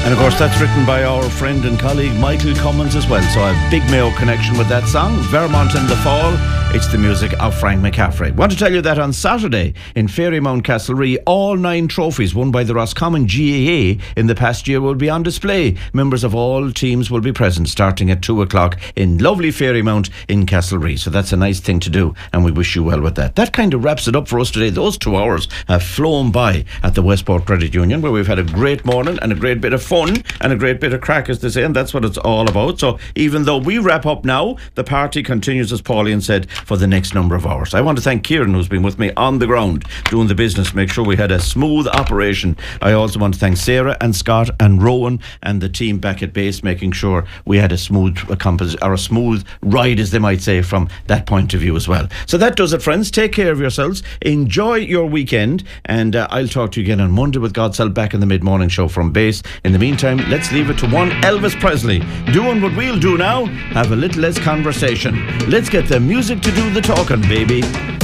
And of course, that's written by our friend and colleague Michael Cummins as well. So a big Mayo connection with that song, Vermont in the Fall. It's the music of Frank McCaffrey. Want to tell you that on Saturday in Fairymount Castlerea, all 9 trophies won by the Roscommon GAA in the past year will be on display. Members of all teams will be present starting at 2 o'clock in lovely Fairymount in Castlerea. So that's a nice thing to do, and we wish you well with that. That kind of wraps it up for us today. Those 2 hours have flown by at the Westport Credit Union, where we've had a great morning and a great bit of fun and a great bit of crack, as they say, and that's what it's all about. So even though we wrap up now, the party continues, as Pauline said, for the next number of hours. I want to thank Kieran, who's been with me on the ground doing the business, make sure we had a smooth operation. I also want to thank Sarah and Scott and Rowan and the team back at base, making sure we had a smooth ride, as they might say, from that point of view as well. So that does it, friends. Take care of yourselves, enjoy your weekend, and I'll talk to you again on Monday with God's help back in the mid-morning show from base. In the meantime, let's leave it to one Elvis Presley doing what we'll do now, have a little less conversation. Let's get the music to do the talking, baby.